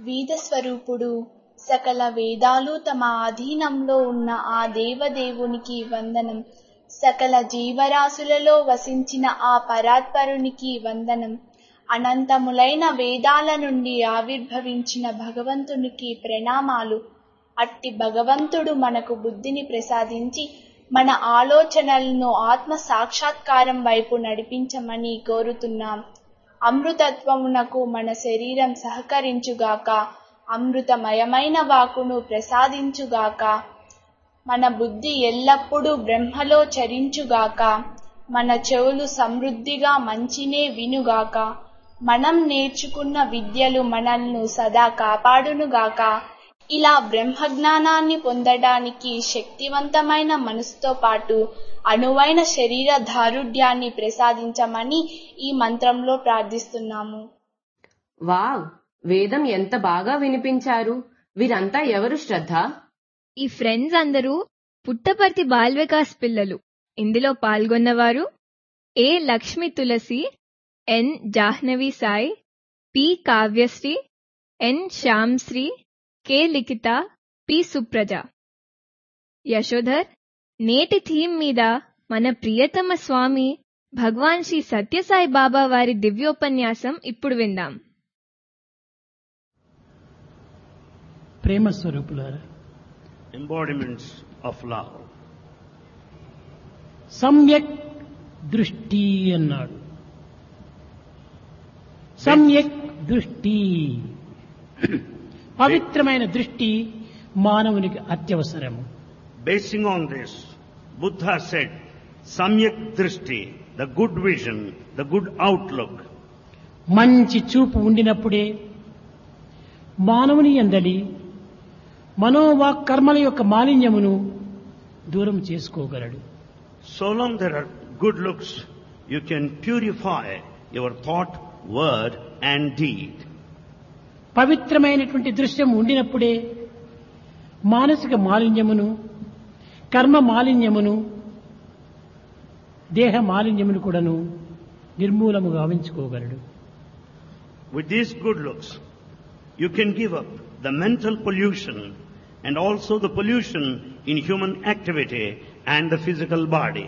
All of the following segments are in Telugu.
వేద స్వరూపుడు, సకల వేదాలు తమ ఆధీనంలో ఉన్న ఆ దేవదేవునికి వందనం. సకల జీవరాశులలో వసించిన ఆ పరాత్పరునికి వందనం. అనంతములైన వేదాల నుండి ఆవిర్భవించిన భగవంతునికి ప్రణామాలు. అట్టి భగవంతుడు మనకు బుద్ధిని ప్రసాదించి మన ఆలోచనలను ఆత్మ సాక్షాత్కారం వైపు నడిపించమని కోరుతున్నాం. అమృతత్వమునకు మన శరీరం సహకరించుగాక. అమృతమయమైన వాక్కును ప్రసాదించుగాక. మన బుద్ధి ఎల్లప్పుడూ బ్రహ్మలో చరించుగాక. మన చెవులు సమృద్ధిగా మంచినే వినుగాక. మనం నేర్చుకున్న విద్యలు మనల్ని సదా కాపాడునుగాక. ఇలా బ్రహ్మజ్ఞానాన్ని పొందడానికి శక్తివంతమైన మనసుతో పాటు అనువైన శరీర దారుఢ్యాన్ని ప్రసాదించమని ఈ మంత్రంలో ప్రార్థిస్తున్నాము. వావ్! వేదం ఎంత బాగా వినిపించారు. వీరంతా ఎవరు శ్రద్ధ? ఈ ఫ్రెండ్స్ అందరూ పుట్టపర్తి బాల్ వికాస్ పిల్లలు. ఇందులో పాల్గొన్నవారు ఏ లక్ష్మి తులసి, ఎన్ జాహ్నవి సాయి, పి కావ్యశ్రీ, ఎన్ శ్యామ్శ్రీ, కె లిఖిత, పి సుప్రజ. యశోధర్, నేటి థీమ్ మీద మన ప్రియతమ స్వామి భగవాన్ శ్రీ సత్యసాయి బాబా వారి దివ్యోపన్యాసం ఇప్పుడు విందాం. ప్రేమ స్వరూపులారా, embodiments of love. సమ్యక్ దృష్టి అన్నాడు. సమ్యక్ దృష్టి, పవిత్రమైన దృష్టి మానవునికి అత్యవసరము. Basing on this, Buddha said, Samyak Drishti, the good vision, the good outlook. మంచి చూపు ఉండినప్పుడే మానవుని యందలి మనోవాక్ కర్మల యొక్క మాలిన్యమును దూరం చేసుకోగలడు. So long there are good looks, you can purify your thought, word and deed. పవిత్రమైనటువంటి దృశ్యం ఉండినప్పుడే మానసిక మాలిన్యమును, కర్మ మాలిన్యమును, దేహ మాలిన్యమును కూడాను నిర్మూలము గావించుకోగలడు. With these good looks, you can give up the mental pollution and also the pollution in human activity and the physical body.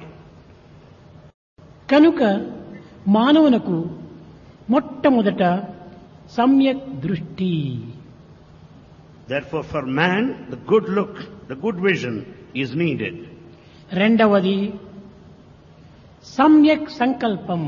కనుక మానవునకు మొట్టమొదట సమ్యక్ దృష్టి. Therefore for man, the good look, the good vision is needed. రెండవది సమ్యక్ సంకల్పం.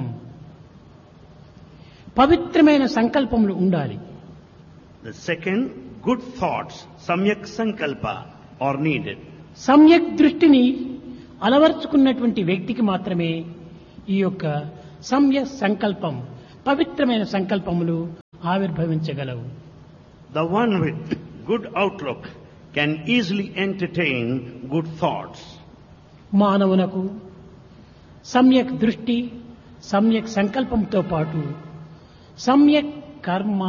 పవిత్రమైన సంకల్పములు ఉండాలి. The second, good thoughts, samyak sankalpa, are needed. సమ్యక్ దృష్టిని అలవర్చుకున్నటువంటి వ్యక్తికి మాత్రమే ఈ యొక్క సమ్యక్ సంకల్పం, పవిత్రమైన సంకల్పములు ఆవిర్భవించగలవు. The one with good outlook can easily entertain good thoughts. మానవునకు సమ్యక్ దృష్టి, సమ్యక్ సంకల్పంతో పాటు సమ్యక్ కర్మ,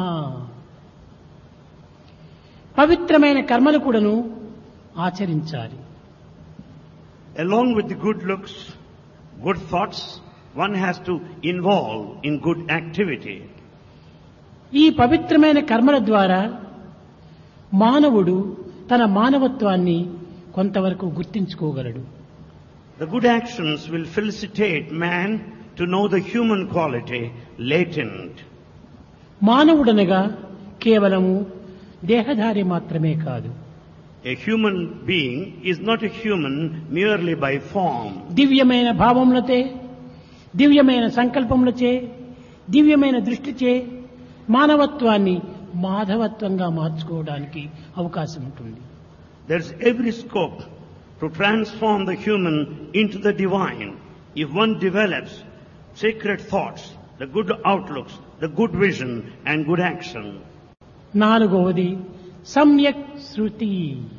పవిత్రమైన కర్మలు కూడాను ఆచరించాలి. Along with the good looks, good thoughts, one has to involve in good activity. ఈ పవిత్రమైన కర్మల ద్వారా మానవుడు తన మానవత్వాన్ని కొంతవరకు గుర్తించుకోగలడు. The good actions will felicitate man to know the human quality latent. మానవుడనగా కేవలము దేహధారి మాత్రమే కాదు. A human being is not a human merely by form. దివ్యమైన భావములచే, దివ్యమైన సంకల్పములచే, దివ్యమైన దృష్టిచే మానవత్వాన్ని మాధవత్వంగా మార్చుకోవడానికి అవకాశం ఉంటుంది. There's every scope to transform the human into the divine if one develops sacred thoughts, the good outlooks, the good vision and good action. నాలుగవది సమ్యక్ శృతి.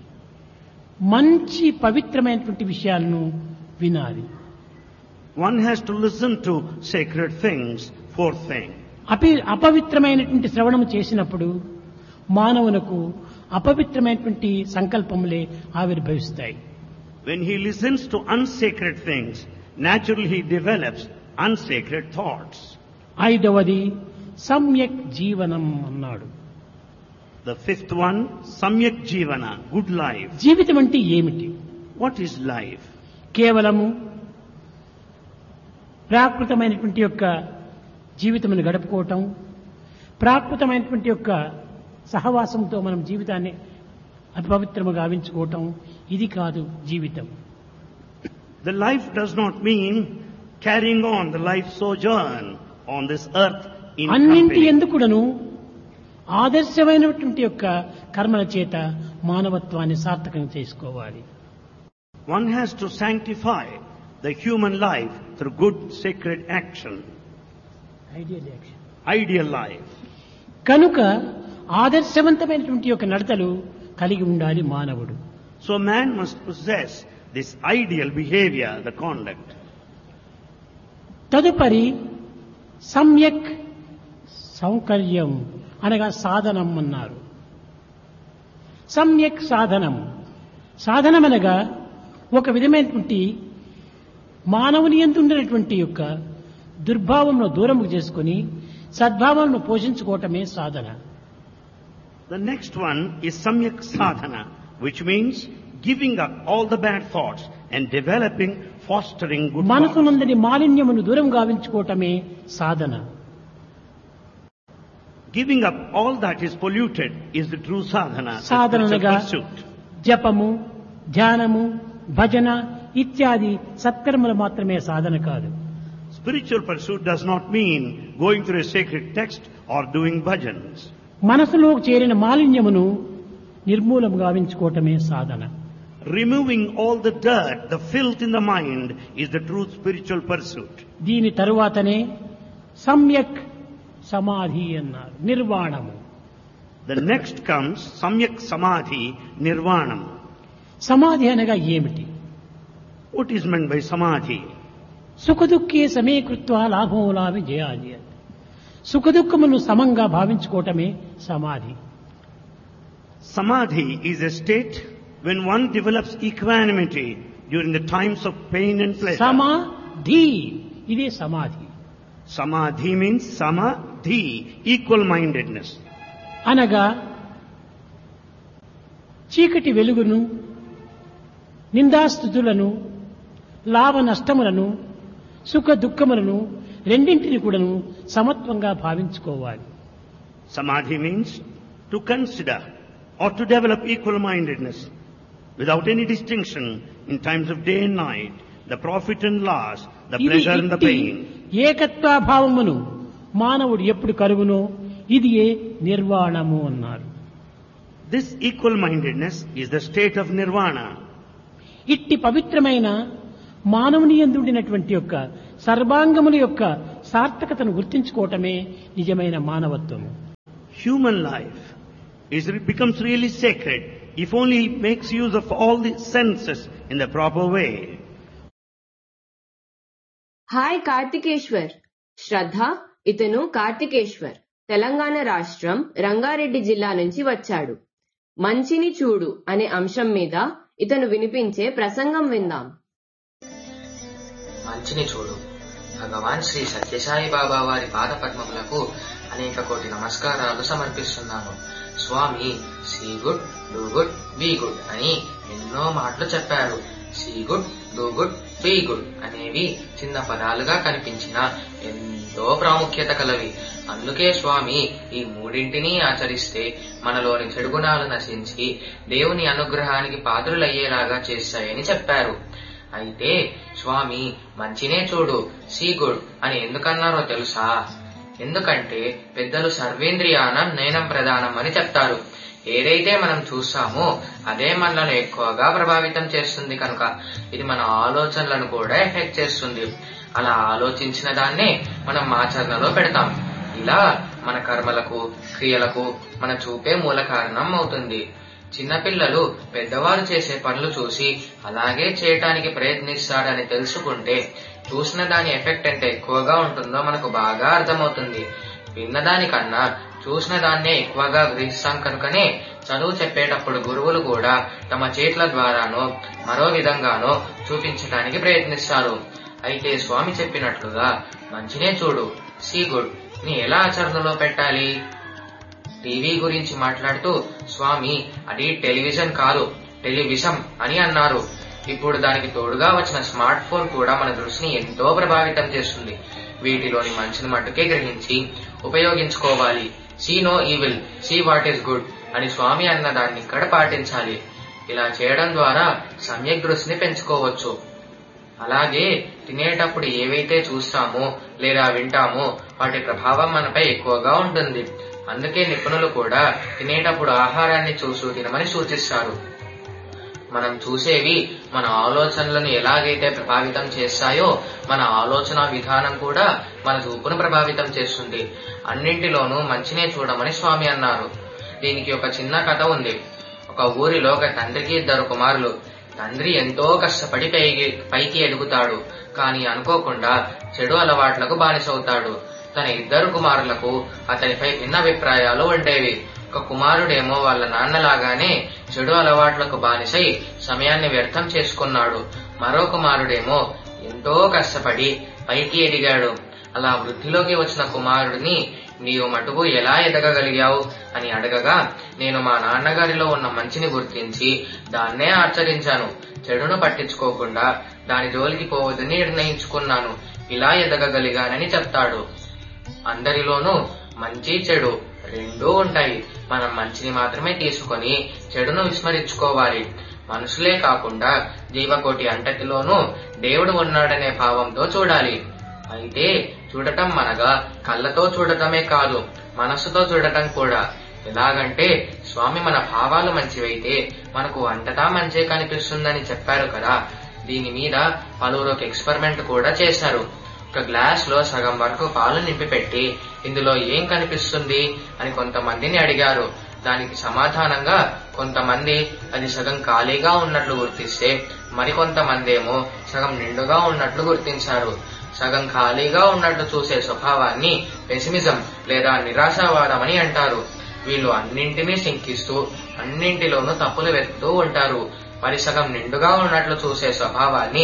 మంచి పవిత్రమైనటువంటి విషయాలను వినాలి. One has to listen to sacred things. Fourth thing. అపవిత్రమైనటువంటి శ్రవణము చేసినప్పుడు మానవునకు అపవిత్రమైనటువంటి సంకల్పములే ఆవిర్భవిస్తాయి. When he listens to unsacred things, naturally he develops unsacred thoughts. ఐదవది సమ్యక్ జీవనం అన్నాడు. The fifth one, Samyak Jivana, good life. జీవితం అంటే ఏమిటి? What is life? కేవలము ప్రాకృతమైనటువంటి యొక్క జీవితమును గడుపుకోవటం, ప్రాకృతమైనటువంటి యొక్క సహవాసంతో మనం జీవితాన్ని అపవిత్రము గావించుకోవటం, ఇది కాదు జీవితం. The life does not mean carrying on the life sojourn on this earth in అన్నింటి company. ఎందుకుడను ఆదర్శమైనటువంటి యొక్క కర్మల చేత మానవత్వాన్ని సార్థకం చేసుకోవాలి. One has to sanctify the human life through good sacred action, ideal life. కనుక ఆదర్శవంతమైనటువంటి యొక్క నడతలు కలిగి ఉండాలి మానవుడు. So man must possess this ideal behavior, the conduct. తదుపరి సమ్యక్ సౌకర్యం అనగా సాధనం అన్నారు. సమ్యక్ సాధనం, సాధనమనగా ఒక విధమైనటువంటి మానవుని యందు ఉండేటువంటి యొక్క దుర్భావంను దూరము చేసుకుని సద్భావంను పోషించుకోవటమే సాధన. The next one is Samyak Sadhana, which means giving up all the bad thoughts and developing, fostering good thoughts. మనసునందరి మాలిన్యమును దూరం గావించుకోవటమే సాధన. Giving up all that is polluted is the true sadhana, the సాధనగా spiritual pursuit. జపము, ధ్యానము, భజన ఇత్యాది సత్కర్మలు మాత్రమే సాధన కాదు. Spiritual pursuit does not mean going through a sacred text or doing bhajans. మనసులో చేరిన మాలిన్యమును నిర్మూలము గావించుకోవటమే సాధన. Removing all the dirt, the filth in the mind is the true spiritual pursuit. దీని తరువాతనే సమ్యక్ సమాధి అన్నారు, నిర్వాణము. The next comes Samyak Samadhi Nirvanam. సమాధి అనగా ఏమిటి? What is meant by Samadhi? సుఖదుఖే సమీకృత్వ లాభం లాభి జయాది. సుఖదుఖమును సమంగా భావించుకోవటమే సమాధి. Samadhi is a state when one develops equanimity during the times of pain and pleasure. సమాధి, ఇదే సమాధి. Samadhi means Samadhi, equal-mindedness. అనగా చీకటి వెలుగును, నిందాస్థుతులను, లాభ నష్టములను, సుఖ దుఃఖములను రెండింటిని కూడాను సమత్వంగా భావించుకోవాలి. Samadhi means to consider or to develop equal-mindedness without any distinction in times of day and night, the profit and loss, the ఇది pleasure and the ఇట్టి pain. ఏకత్వాభావమును మానవుడు ఎప్పుడు కలుగునో ఇది నిర్వాణము అన్నారు. This equal-mindedness is the state of nirvana. ఇట్టి పవిత్రమైన మానవుని యందుండినటువంటి యొక్క సర్వాంగముల యొక్క సార్థకతను గుర్తించుకోవటమే నిజమైన మానవత్వము. Human life becomes really sacred if only it makes use of all the senses in the proper way. Hi Karthikeshwar. శ్రద్ధ, ఇతను కార్తికేశ్వర్ తెలంగాణ రాష్ట్రం రంగారెడ్డి జిల్లా నుంచి వచ్చాడు. మంచిని చూడు అనే అంశం మీద ఇతను వినిపించే ప్రసంగం విందాం. మంచిని చూడు. భగవాన్ శ్రీ సత్యసాయి బాబా వారి పాద పద్మములకు అనేక కోటి నమస్కారాలు సమర్పిస్తున్నాను. స్వామి see good, do good, be good అని ఎన్నో మాటలు చెప్పారు. See good, do good, be good అనేవి చిన్న పదాలుగా కనిపించిన ఎంతో ప్రాముఖ్యత కలవి. అందుకే స్వామి ఈ మూడింటినీ ఆచరిస్తే మనలోని చెడు గుణాలు నశించి దేవుని అనుగ్రహానికి పాత్రులయ్యేలాగా చేస్తాయని చెప్పారు. అయితే స్వామి మంచినే చూడు, సీ గుడ్ అని ఎందుకన్నారో తెలుసా? ఎందుకంటే పెద్దలు సర్వేంద్రియానం నయనం ప్రధానం అని చెప్తారు. ఏదైతే మనం చూస్తామో అదే మనలను ఎక్కువగా ప్రభావితం చేస్తుంది కనుక ఇది మన ఆలోచనలను కూడా ఎఫెక్ట్ చేస్తుంది. అలా ఆలోచించిన దాన్నే మనం ఆచరణలో పెడతాం. ఇలా మన కర్మలకు, క్రియలకు మన చూపే మూల కారణం అవుతుంది. చిన్నపిల్లలు పెద్దవారు చేసే పనులు చూసి అలాగే చేయటానికి ప్రయత్నిస్తాడని తెలుసుకుంటే చూసిన దాని ఎఫెక్ట్ ఎంత ఎక్కువగా ఉంటుందో మనకు బాగా అర్థమవుతుంది. విన్నదానికన్నా చూసిన దాన్నే ఎక్కువగా గ్రహిస్తాం కనుకనే చదువు చెప్పేటప్పుడు గురువులు కూడా తమ చేతుల ద్వారానో మరో విధంగానో చూపించడానికి ప్రయత్నిస్తారు. అయితే స్వామి చెప్పినట్లుగా మంచినే చూడు, సీ గుడ్ ని ఎలా ఆచరణలో పెట్టాలి? టీవీ గురించి మాట్లాడుతూ స్వామి అది టెలివిజన్ కాదు, టెలివిజం అని అన్నారు. ఇప్పుడు దానికి తోడుగా వచ్చిన స్మార్ట్ ఫోన్ కూడా మన దృష్టిని ఎంతో ప్రభావితం చేస్తుంది. వీటిలోని మంచిని మట్టుకే గ్రహించి ఉపయోగించుకోవాలి. See no evil, see what is good అని స్వామి అన్న దాన్ని ఇక్కడ పాటించాలి. ఇలా చేయడం ద్వారా సమ్యక్ దృష్టిని పెంచుకోవచ్చు. అలాగే తినేటప్పుడు ఏవైతే చూస్తామో లేదా వింటామో వాటి ప్రభావం మనపై ఎక్కువగా ఉంటుంది. అందుకే నిపుణులు కూడా తినేటప్పుడు ఆహారాన్ని చూస్తూ తినమని సూచిస్తారు. మనం చూసేవి మన ఆలోచనలను ఎలాగైతే ప్రభావితం చేస్తాయో మన ఆలోచన విధానం కూడా మన చూపును ప్రభావితం చేస్తుంది. అన్నింటిలోనూ మంచినే చూడమని స్వామి అన్నారు. దీనికి ఒక చిన్న కథ ఉంది. ఒక ఊరిలో ఒక తండ్రికి 2 కుమారులు. తండ్రి ఎంతో కష్టపడి పైకి ఎదుగుతాడు. కానీ అనుకోకుండా చెడు అలవాట్లకు బానిసవుతాడు. తన 2 కుమారులకు అతనిపై భిన్నాభిప్రాయాలు ఉండేవి. ఒక కుమారుడేమో వాళ్ళ నాన్నలాగానే చెడు అలవాట్లకు బానిసై సమయాన్ని వ్యర్థం చేసుకున్నాడు. మరో కుమారుడేమో ఎంతో కష్టపడి పైకి ఎదిగాడు. అలా వృద్ధిలోకి వచ్చిన కుమారుడిని నీవు మటుకు ఎలా ఎదగగలిగావు అని అడగగా, నేను మా నాన్నగారిలో ఉన్న మంచిని గుర్తించి దాన్నే ఆచరించాను. చెడును పట్టించుకోకుండా దాని జోలికి పోవద్దని నిర్ణయించుకున్నాను. ఇలా ఎదగగలిగానని చెప్తాడు. అందరిలోనూ మంచి చెడు రెండూ ఉంటాయి. మనం మంచిని మాత్రమే తీసుకొని చెడును విస్మరించుకోవాలి. మనుషులే కాకుండా జీవకోటి అంతటిలోనూ దేవుడు ఉన్నాడనే భావంతో చూడాలి. అయితే చూడటం అనగా కళ్ళతో చూడటమే కాదు, మనస్సుతో చూడటం కూడా. ఎలాగంటే స్వామి మన భావాలు మంచివైతే మనకు అంతటా మంచే కనిపిస్తుందని చెప్పారు కదా. దీని మీద పలువురు ఒక ఎక్స్పెరిమెంట్ కూడా చేశారు. ఒక గ్లాస్ లో సగం వరకు పాలు నింపి పెట్టి ఇందులో ఏం కనిపిస్తుంది అని కొంతమందిని అడిగారు. దానికి సమాధానంగా కొంతమంది అది సగం ఖాళీగా ఉన్నట్లు గుర్తిస్తే మరికొంతమంది ఏమో సగం నిండుగా ఉన్నట్లు గుర్తించారు. సగం ఖాళీగా ఉన్నట్లు చూసే స్వభావాన్ని పెసిమిజం లేదా నిరాశావాదం అని అంటారు. వీళ్ళు అన్నింటినీ శంకిస్తూ అన్నింటిలోనూ తప్పులు వెతుకుతూ ఉంటారు. మరి సగం నిండుగా ఉన్నట్లు చూసే స్వభావాన్ని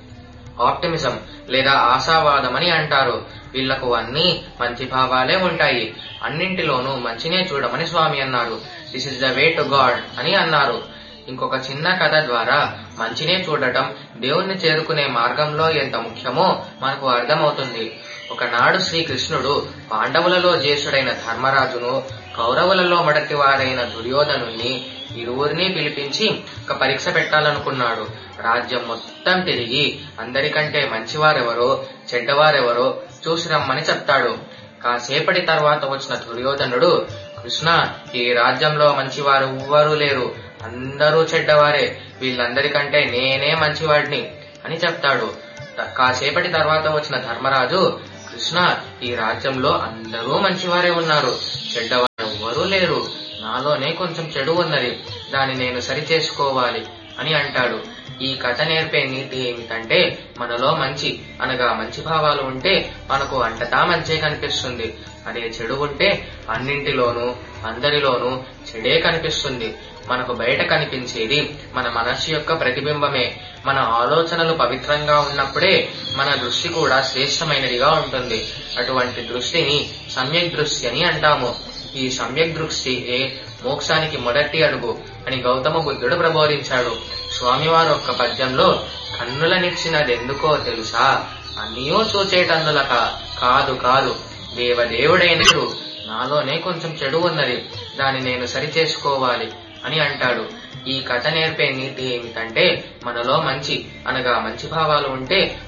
ఆప్టిమిజం లేదా ఆశావాదం అని అంటారు. వీళ్లకు అన్ని మంచి భావాలే ఉంటాయి. అన్నింటిలోనూ మంచినే చూడమని స్వామి అన్నారు. This is the way to God అని అన్నారు. ఇంకొక చిన్న కథ ద్వారా మంచినే చూడటం దేవుణ్ణి చేరుకునే మార్గంలో ఎంత ముఖ్యమో మనకు అర్థమవుతుంది. ఒకనాడు శ్రీకృష్ణుడు పాండవులలో జ్యేష్ఠుడైన ధర్మరాజును, కౌరవులలో మొదటివారైన దుర్యోధనుణ్ణి ఇరువురిని పిలిపించి ఒక పరీక్ష పెట్టాలనుకున్నాడు. రాజ్యం మొత్తం తిరిగి అందరికంటే మంచివారెవరో చెడ్డవారెవరో చూసి రమ్మని చెప్తాడు. కాసేపటి తర్వాత వచ్చిన దుర్యోధనుడు, కృష్ణ, ఈ రాజ్యంలో మంచివారు ఎవ్వరూ లేరు, అందరూ చెడ్డవారే, వీళ్ళందరికంటే నేనే మంచివాడిని అని చెప్తాడు. కాసేపటి తర్వాత వచ్చిన ధర్మరాజు, కృష్ణ, ఈ రాజ్యంలో అందరూ మంచివారే ఉన్నారు, చెడ్డవారు ఎవ్వరూ లేరు, నాలోనే కొంచెం చెడు ఉన్నది, దాన్ని నేను సరి చేసుకోవాలి అని అంటాడు. ఈ కథ నేర్పే నీతి ఏమిటంటే మనలో మంచి అనగా మంచి భావాలు ఉంటే మనకు అంతటా మంచే కనిపిస్తుంది. అదే చెడు ఉంటే అన్నింటిలోనూ అందరిలోనూ చెడే కనిపిస్తుంది. మనకు బయట కనిపించేది మన మనస్సు యొక్క ప్రతిబింబమే. మన ఆలోచనలు పవిత్రంగా ఉన్నప్పుడే మన దృష్టి కూడా శ్రేష్టమైనదిగా ఉంటుంది. అటువంటి దృష్టిని సమ్యక్ దృష్టి అని అంటాము. ఈ సమ్యక్ దృష్టియే మోక్షానికి మొదటి అడుగు అని గౌతమ బుద్ధుడు ప్రబోధించాడు. స్వామివారు ఒక్క పద్యంలో కన్నులనిచ్చినదెందుకో తెలుసా, అన్నీయూ చూచేటన్నులక కాదు కాదు, దేవదేవుడైనడు, నాలోనే కొంచెం చెడు ఉన్నది, దాన్ని నేను సరి చేసుకోవాలి అని అంటాడు. ఈ కథ నేర్పే నీతి ఏమిటంటే మనలో మంచి అనగా మంచి భావాలు ఉంటే